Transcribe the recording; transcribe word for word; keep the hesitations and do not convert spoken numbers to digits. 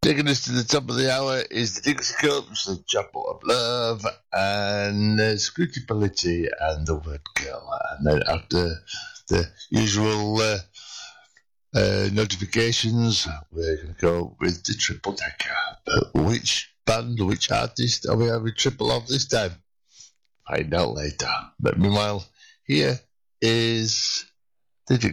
Taking us to the top of the hour is the Dixie Cups, the Chapel of Love, and uh, Scrutability and the Word Girl. And then after the usual uh, uh, notifications, we're going to go with the Triple Decker. But which band, which artist are we having triple of this time? Find out later. But meanwhile, here is